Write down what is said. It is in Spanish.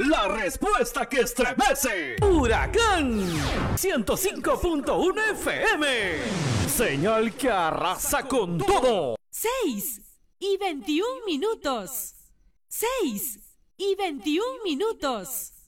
La respuesta que estremece. Huracán 105.1 FM. Señal que arrasa con todo. 6:21. 6:21.